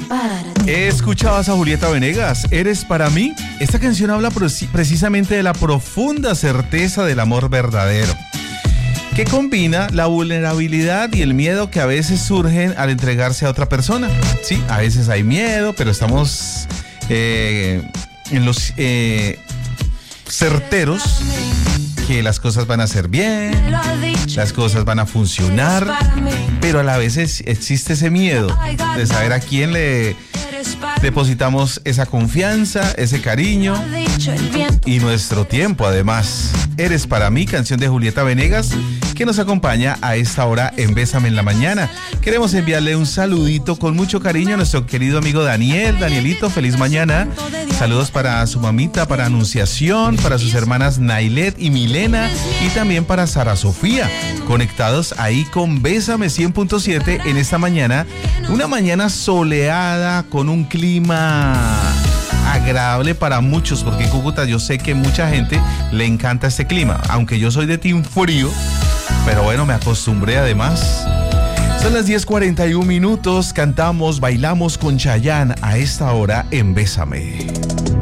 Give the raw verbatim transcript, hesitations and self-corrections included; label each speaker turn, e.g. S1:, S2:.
S1: Escuchabas a Julieta Venegas, ¿Eres para mí? Esta canción habla precisamente de la profunda certeza del amor verdadero, que combina la vulnerabilidad y el miedo que a veces surgen al entregarse a otra persona. Sí, a veces hay miedo, pero estamos eh, en los eh, certeros que las cosas van a ser bien, las cosas van a funcionar, pero a la vez es, existe ese miedo de saber a quién le depositamos esa confianza, ese cariño y nuestro tiempo. Además, Eres para mí, canción de Julieta Venegas, que nos acompaña a esta hora en Bésame en la Mañana. Queremos enviarle un saludito con mucho cariño a nuestro querido amigo Daniel. Danielito, feliz mañana. Saludos para su mamita, para Anunciación, para sus hermanas Nailet y Milena, y también para Sara Sofía, conectados ahí con Bésame cien punto siete en esta mañana. Una mañana soleada con un clima agradable para muchos, porque en Cúcuta yo sé que mucha gente le encanta este clima, aunque yo soy de team frío, pero bueno, me acostumbré además. Son las diez cuarenta y un minutos, cantamos, bailamos con Chayanne a esta hora en Bésame.